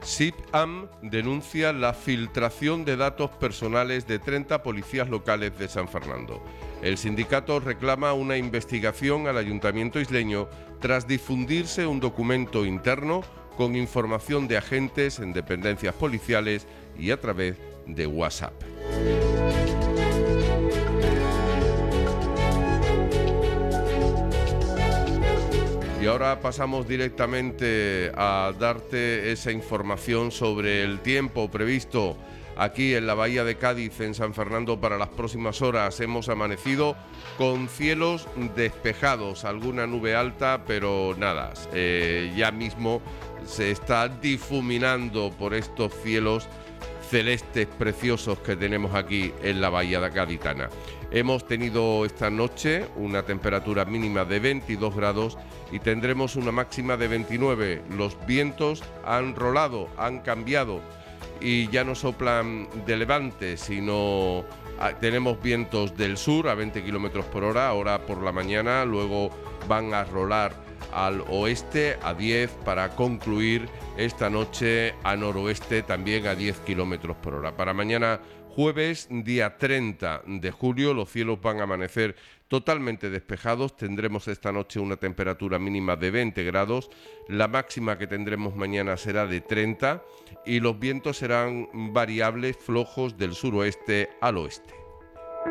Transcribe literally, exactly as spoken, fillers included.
SIPAM denuncia la filtración de datos personales de treinta policías locales de San Fernando. El sindicato reclama una investigación al ayuntamiento isleño tras difundirse un documento interno con información de agentes en dependencias policiales y a través de WhatsApp. Y ahora pasamos directamente a darte esa información sobre el tiempo previsto aquí en la Bahía de Cádiz, en San Fernando, para las próximas horas. Hemos amanecido con cielos despejados, alguna nube alta, pero nada, eh, ya mismo se está difuminando por estos cielos celestes preciosos que tenemos aquí en la Bahía de Gaditana. Hemos tenido esta noche una temperatura mínima de veintidós grados y tendremos una máxima de veintinueve. Los vientos han rolado, han cambiado y ya no soplan de levante, sino tenemos vientos del sur a veinte kilómetros por hora, ahora por la mañana, luego van a rolar al oeste a diez para concluir esta noche a noroeste también a diez kilómetros por hora. Para mañana jueves, día treinta de julio, los cielos van a amanecer totalmente despejados. Tendremos esta noche una temperatura mínima de veinte grados, la máxima que tendremos mañana será de treinta y los vientos serán variables, flojos del suroeste al oeste.